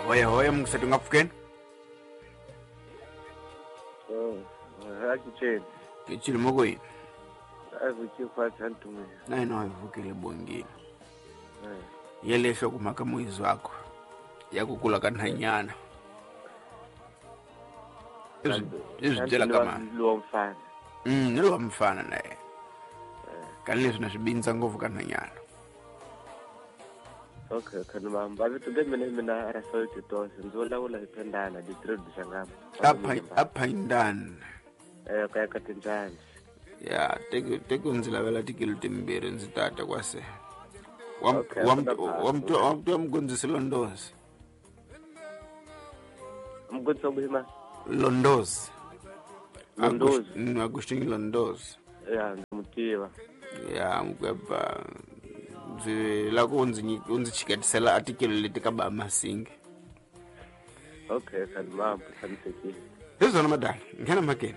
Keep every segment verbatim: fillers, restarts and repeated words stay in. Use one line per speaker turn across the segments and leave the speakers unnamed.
Hoya hoya mngisethi ngafukeni.
Oh, hakitshela.
Ngitshile mokoyini.
Avuke kwathi antume.
Nayi no ivukile bongile.
Eh.
Yelehlo kumaka moyizi wakho. Yakukula kanhanyana. Izitshela kama
lo mfana.
Mm, lo mfana naye. Kanile sinasibinza ngovu kanhanyana.
Okay, kanuma mbavitu ke mina mina arasoiti to nzola ula ipendana distribution ngapha.
Apha apha indani.
Eh kaya katinjani.
Ya, teke teke unzila vela tikilo timbere nzitata kwase. Wam
Okay,
wam
kodwa
wam to wam to mgonzi Londozi.
Mgutso bima.
Londozi.
Londozi.
Agustin Londozi.
Ya, ngumtiwa.
Ya, mkweba nzi la kunzi unzi chiketisela article leti ka ba masingi.
Okay, kanuma kaniteki.
Izona madala, ngena makeni.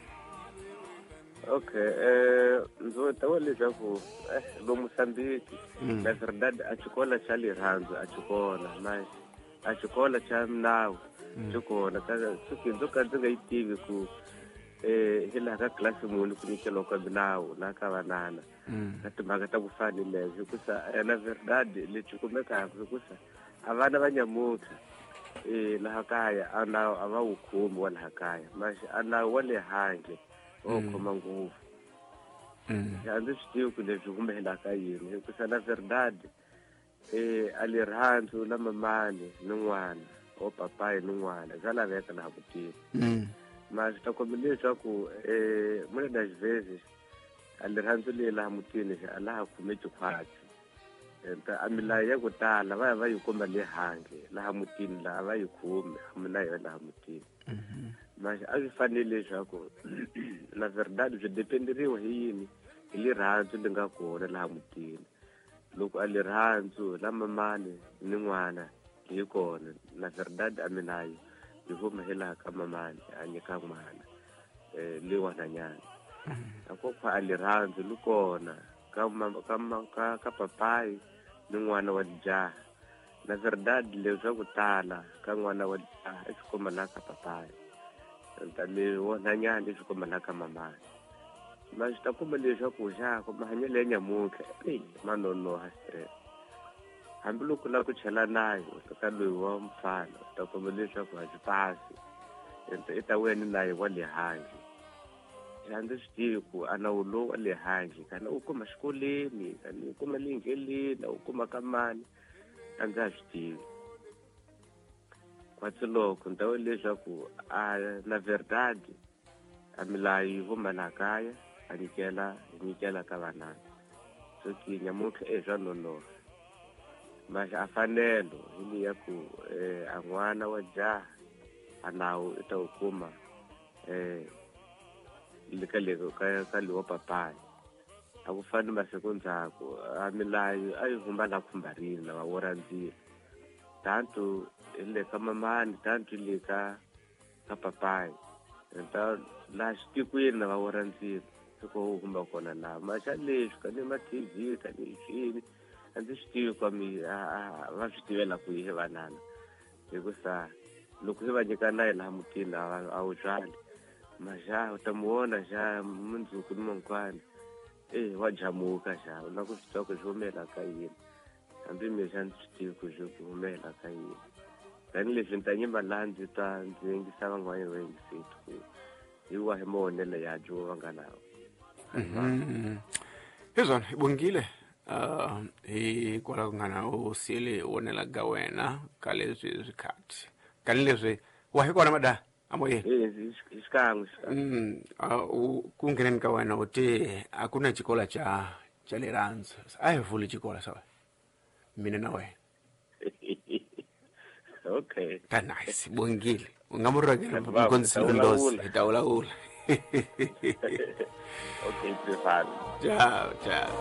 Okay, eh nzo tawale jaku eh lo Mozambique. Na verdade a chikola cha liranzo a chikola, mas a chikola cha mnawu. Chikola kaza suki nzoka nzinga itivi ku eh hila ka class munhu kunikelo ka binawu na ka vanana. Kati mhaka ta kufani lezi kusa na verdade le chikumeka kusa avana vanyamuka eh laha kaya ana ava ukhumbi wa laha kaya mas ana wale handle okhoma nguvu. Ya ndzi swi ku leswi kumela ka yini kusa na verdade eh alirhanzu na mamani n'wana o papai n'wana za laveka laha kutini. Mas ta kombisa ku eh mule das vezes alirhanzu le laha mutini alaha khume chikhwati. Enta amila ya ku tala va va yi kuma le handle laha mutini laha va yi khume amila ya laha mutini. Mas a swi fanele leswaku na verdade byi dependeriwa hi yini hi lirhandzu li nga kona laha mutini. Loko a lirhandzu la mamani ni n'wana hi kona na verdade aminayo yi humela ka mamani a nyika n'wana eh le wananyana. Akokho a lirhandzu li kona ka ka ka papai ni n'wana wa jaha. Na verdade leswa ku tala ka n'wana wa jaha i xikoma la ka papai. Ntale wona nyana leswi kuma la ka mamani. Mas ta kuma leswaku ja ku mahanyele ya nyamuka eh manono ha stress. Hambiloko la ku chela nayo ka loyi wa mfana ta kuma leswaku ha xipasi. Enta ita wena naye wa le handle. Ya ndzi swi ku ana ulo wa le handle kana u kuma xikoleni kana u kuma lingeleni u kuma ka mani a ndzi swi tivi. Kwatsiloko ndawo leswaku a na verdade a milayi vuma la kaya a nyikela nyikela ka vanana. So ki nyamuka e zwa nono. Mas a fanelo hili ya ku eh a n'wana wa jaha anawu ita ukuma eh likaleko ka ka liwa papai. A ku fani masiku ndzhaku a milayi a yi vumba la khumbarini na vaworandzira. Tanto le ka mamani tanto le ka ka papai. Enta la xitikwini na vaworandzira siko humba kona la maxa leswi ka ni ma T V ka ni xini a ndzi swi tivi kwa mi a va swi tivela ku hi vanana. Hikusa loko hi va nyika na laha mutini a wu twali maja utamuona ja mundzuku ni mankwani eh wa jamuka ja na ku swi ku humela ka yini. Hambi mi xa ndzi tivi ku swi humela ka yini. Tani leswi ntanyimba la ndzi ta ndzi yingisa van'wana va yingisetu ku hi wa hi monele ya jo va nga lawo.
Izona ibongile uh hi kwala ku ngana u sile wonela ga wena ka leswi swikhathi. Kani leswi wa hi kona mada amoye.
Eh isikhangu.
Mm uh ku ngeneni ka wena uthi akuna chikola cha cha liranzo. A hi vuli chikola sawa. Mina na wena.
Okay.
Ka nice bongile. Ungamuragela mkonzi Londozi hitawula ula.
Okay, prepare.
Ciao, ciao.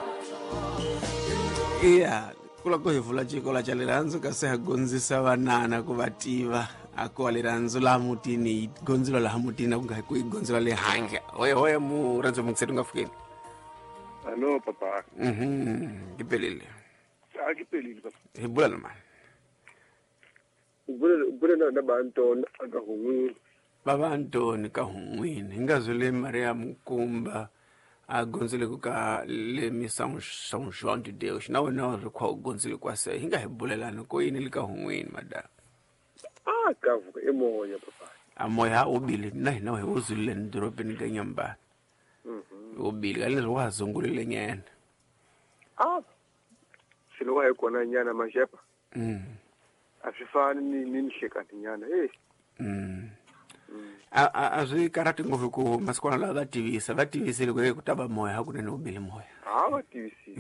Iya, kula ko hivula chikola cha liranzo ka se gonzisa vanana ku vativa ako liranzo la mutini gonzilo la mutini ku nga ku gonzilo le hanga. Hoye hoye mu ranzo mu tsetu ngafukeni.
Hello papa.
Mhm, gipelile.
Ah, gipelile papa.
Hibula man.
bule na na bantona akahungwini
baba Antoni Kahungwini ngazule Maria Mukumba agonzile kuka le mi São São João de Deus nawe nawe rekwa ugonzile kwase hinga hebulelana ko yini likahungwini madala
ah kavuka emoya papa
amoya ubili nahi nawe uzule ndorobeni kanyamba
mhm
ubili kale wazungulile ngene
ah silo waye kona nyana mashepa
mm
asifani ni ninhleka nyana hey
mm a a zwi karati ngovu ku masikwana la va tivisa va tivisile ku ku taba moya hakunene ubili moya
ah va tivisi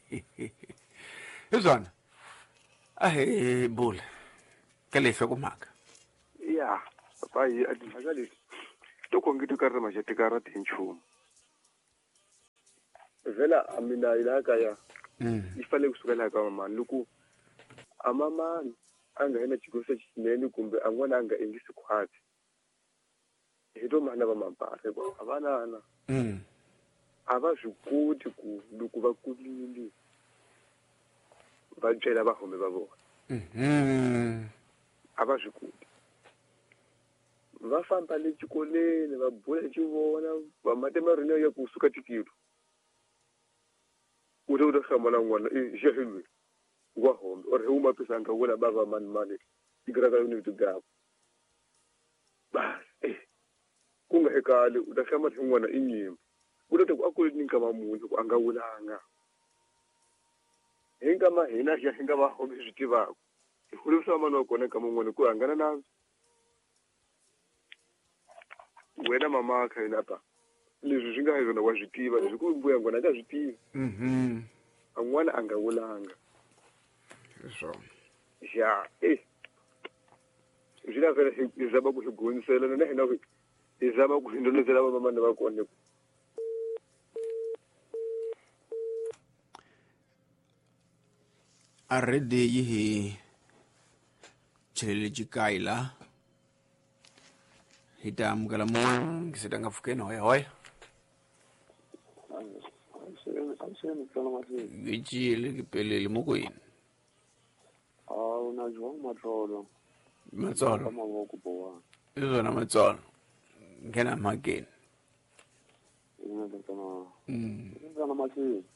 izwana ahe bula kale fe ku maka
ya papa yi adimagale to kongitu karra mashete karati nchumu vela amina ilaka ya
mm
ifale kusukela ka mama luku amama anga hena chigose chinene kumbe angwana anga ingisi khwati hito mana ba mambare bo abana ana
mm
abazikuthi ku luku bakulili bajela bahome babo
mhm
abazikuthi vafamba le chikoleni va bula chivona va matemarino ya kusuka tikiro uto uto khamala ngwana e jehilwe ngwa hombe or huma pesa nga wona baba man mane igraka yuni tuga bas eh kunga ekale udakhama ngwana inyimba uto to akuli ninkama munhu ku anga wulanga hinga ma hina ya hinga ba hombe zwitivako ihulisa mano kona kama ngwana ku angana na wena mama khaina pa leswi swi nga yona wa switiva leswi ku mbuya ngwana ka switiva
mhm
an'wana anga wulanga
so
ya eh jina vele izaba ku higonisela na hina ku izaba ku hindonezela ba mama ba kone
arede yihi chelele jikaila hitam kala mo kisita ngafukena hoya hoya gijile kipelele moko yini
ah unajua matrolo
matsolo
kama woko bowa
izona matsolo ngena mageni
ina tana
mm
ina masi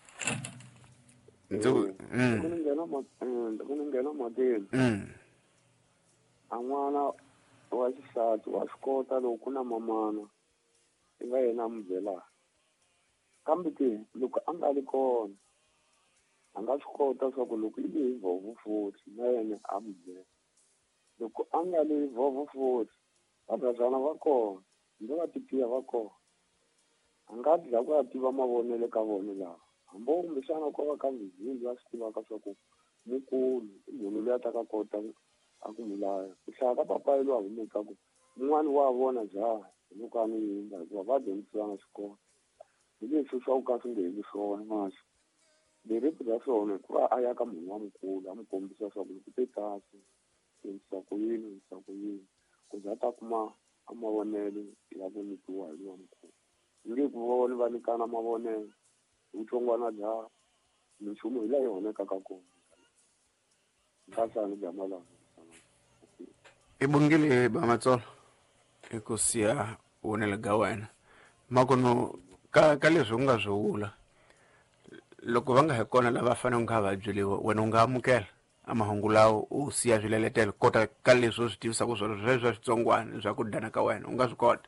nzo mm
kuningena ma kuningena madeni
mm
an'wana wa xisati wa swi kota loko ku na mamana i nga yena mbyela kambe ke loko a nga ri kona a nga swi kota swa ku loko i le hi vhovo futhi na yena a mi byela loko a nga le hi vhovo futhi vadrazana va kona ndzi va titiya va kona a nga dya ku ya tiva mavonelo ka vona lawa hambo kumbexana ko va ka vhizindzi va swi tivaka swa ku mukulu i munhu loyi a ta ka kota a ku mulaya ku hlaya ka papa yilo a humeka ku mun'wani wa vona jaha loko a ni yinga hikuva va dyondzisana xikolo hi leswi swa ku ka swi nga heli swona masi leripi ra swona hikuva a ya ka munhu wa mukulu a mi kombisa swa ku loko te kahle endlisa ku yini endlisa ku yini ku za ta kuma a mavonelo ya vonikiwa hi wa mukulu nge ku vona va nyikana mavonelo vutsongwana bya minchumu hi leyi honekaka kona nkasani bya malama
ibungile ba matsolo ekusiya wonela ga wena makono ka ka leswi unga zwula loko vanga he kona lava fana unga va byeliwa wena unga amukela amahungu lawo u siya swileletelo kota ka leswi swi tivisa ku swona sweswo switsongwana swa ku dana ka wena unga swi kota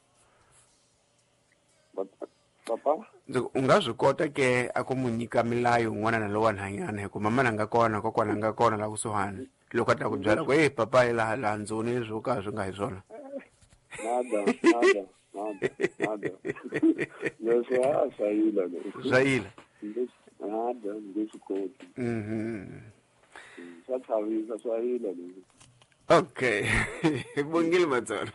papa
unga swi kota ke a ku munyika milayo un'wana na lowa nhanyana hikuva mamana nga kona kokwana nga kona la kusuhani loko a ta ku byela ku hey papa la la ndzoni swo ka swi nga hi swona
nada nada nada nada leswi a sayila leswi
sayila
nada leswi koti
mhm
swa chavisa sayila leswi
okay bongile matsolo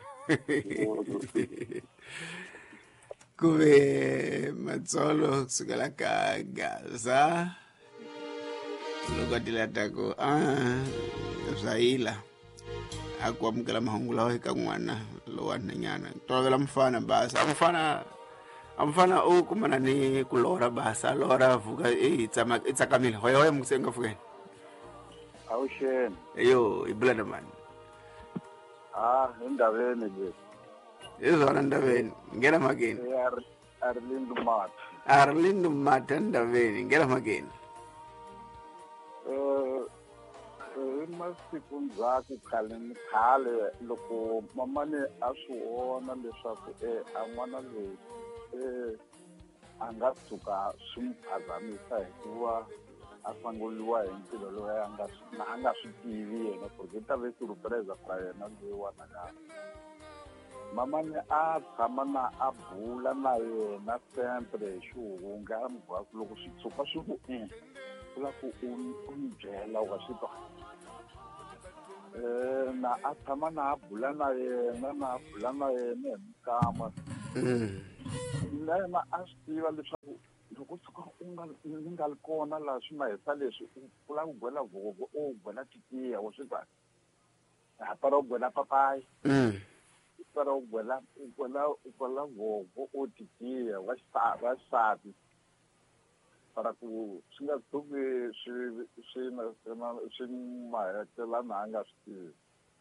kube matsolo kusukela ka Gaza loko dilata ko ah zayila akwamukela mahungu lawa eka n'wana lowa nhanyana tovela mfana basa amfana amfana o kumana ni kulora basa lora vuka e tsama itsakamile hoya hoya mukusenga fukeni
Awusheni.
yo ibulana man
Ah, endabeni nje.
izona endabeni ngena makeni
Yar Arlindo Mat.
Arlindo Mata endabeni ngena makeni
Eh, eh masiku ndzhaku khale ni khale loko mamani a swi vona leswaku eh a n'wana loyi eh a nga tshuka swi n'wi phazamisa hikuva a sangoliwa hi ntirho loyi a nga swi a nga swi tivi yena ku ri ta ve surprise ka yena loyiwana na mamani a tshama na a bula na yena sempre hi xihunga a n'wi byela ku loko swi tshuka swi ku e ku la ku u u n'wi byela wa swi twa um na a tshama na a bula na yena na a bula na yena hi mikama na yena a swi tiva leswaku loko tshuka u nga ni nga ri kona laha swi ma hisa leswi u lava ku gwela voko u gwela titiya wa swi twa hapara u gwela papayi para u gwela u gwela u gwela voko u titiya wa xisati wa xisati para ku swi nga tshuki swi swi na swi ma hetelana a nga swi tivi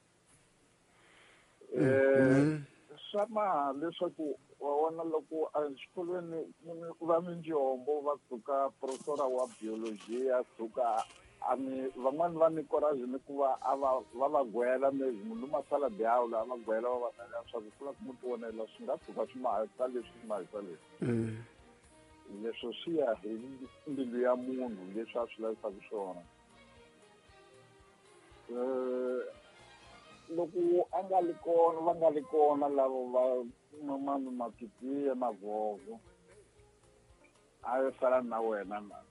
um swa maha leswaku wa vona loko a xikolweni va minjombo va tshuka professora wa biology a tshuka a ni van'wani va ni courage ni ku va a va va va gwela maybe munhu masaladi yawo la va gwela va va byela leswaku ku la ku muti wonela swi nga tshuka swi ma hisa leswi swi ma hisa leswi leswo swi ya hi mbilu ya munhu leswi a swi lavisaka swona um loko a nga li kona va nga li kona lavo va mamani matitiya na voko a yo sala na wena na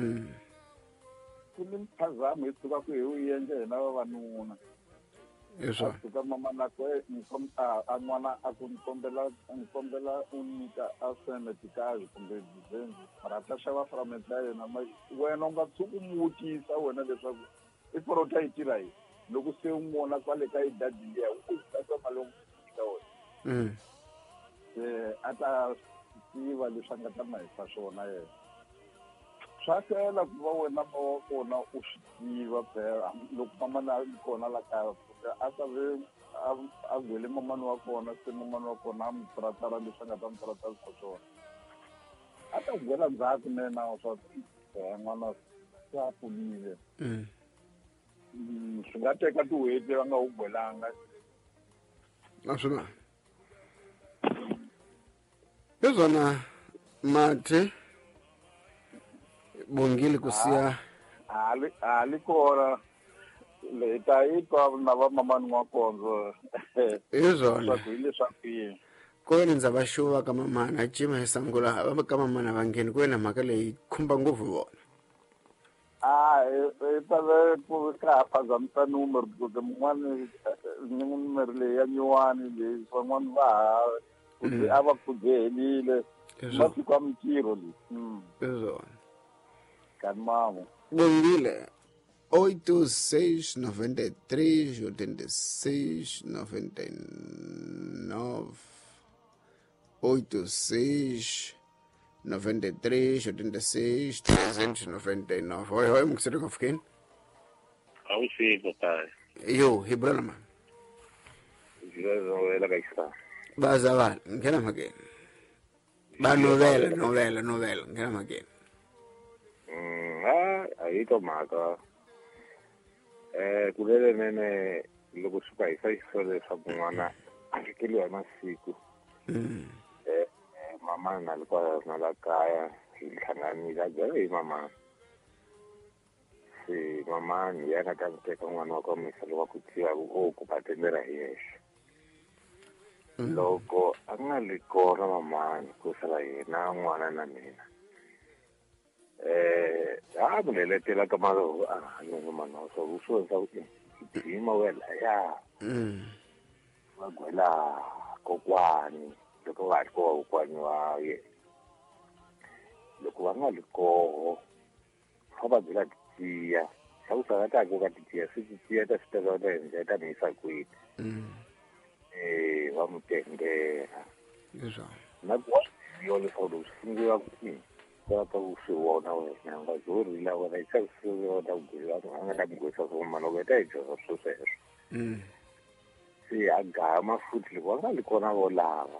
ku ni mphazamo hi tshuka ku hi wu endle hina vavanuna a tshuka mamana kwe a n'wana a ku ni kombela ni kombela u nyika a senetikazi kumbe dizenzi mara ta xava frament ya yena ma wena u nga tshuki u n'wi vutisa wena leswaku i porota yi tirha yini loko se u n'wi kwale ka idadi liya u ta mali u nyika wena um a ta tiva leswi a nga ta ma hisa swona yena swa tlhela ku va wena ma wa kona u swi tiva phela loko mamani a ri kona la kaya a ta ve a gwele mamani wa kona se mamani wa kona a mi tiratara leswi a nga ta mi tiratarisa swona a ta gwela ndzhaku nena swa n'wana se a pfunile swi nga teka tiwheti va nga wu gwelanga
a swi na hi zona Mati bongile ku siya
hali hali kona le ta yi twa na va mamani wa konzo
hi zona
swa ku hi leswaku yini
ko ni ndza va xuva ka mamana a cima hi sangula va ka mamana va ngheni ku na mhaka leyi khumba ngopfu vona
a hi ta ve ku ka phazamisa numero ku mun'wani ni numero leyi ya nyuwani leyi van'wani va ha a va kuzehelile va fika mintirho leyi
hi zona
Calmamos.
Bongile, oito seis noventa e três oitenta e seis noventa e nove oito seis noventa e três oitenta e seis trezentos e noventa e nove. Oi, oi, mukisiri kwa fikini?
Au si papai.
Yo, hibrana man.
Yo ela kaisa.
Baza wala, ngena mageni. Ba novela, novela, novela, ngena mageni.
Ah, ahí tomaka. Eh, kulele nene loko swi ka hisa hiso leswaku n'wana a fikeliwa hi masiku. Eh, mama na loko na la kaya hi hlanganile a byela hi mama. Se mama ni ya ka ta teka n'wana wa ka misa loko ku tsiya ku ku patendera hi yexe. Loko a nga li kona mama ku sala yena n'wana na mina. Eh, a buleletela ka malo a no mano so uso sa ti ma wela ya mm wa gwela kokwani loko va ko kokwani wa ye loko va nga liko fa ba dira tiya sa usa ka ka ka tiya se tiya ta stela da nje ta ni sa kwit mm eh va mutendera
eso
na kwa yo le so do singiwa ku sata u swi vona wena nga zorila wena i swi swi vona ku ya a nga ta ku sa swona mano veta i jo swo sweswo
mm
si agama futhi loko nga likona vo lava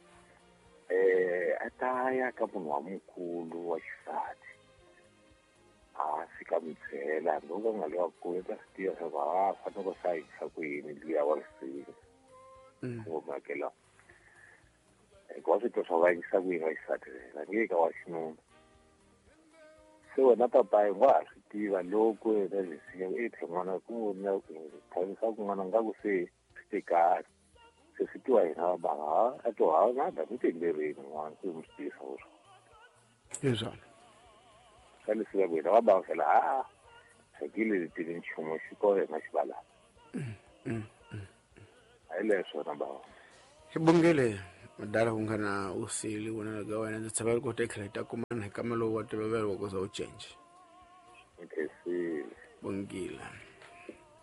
eh ataya ka munhu wa mukulu wa xisati a fika mitsela loko nga lewa ku eta stia sa va fana ko sai sa ku yini liya wa swi
mm
o makela e ko se to sa va isa ku yini xisati la nge ka wa xinuna se wena papa i wa swi tiva loko eta leswi e tshemana ku na ku thavisa ku n'wana nga ku se tika se fitiwa hina ba a to ha na da mutenderi n'wana ku mustisa ho
yezona
kale se ba ba ba fela a se kile ditini nchumo xikole na xibala
mm
ai le swona ba
Hibongele madala kungana usili wona ga wena ndzi tsaba ku tekela ta kumana kamalo wa tebevelo ku za u change
okay si
bongila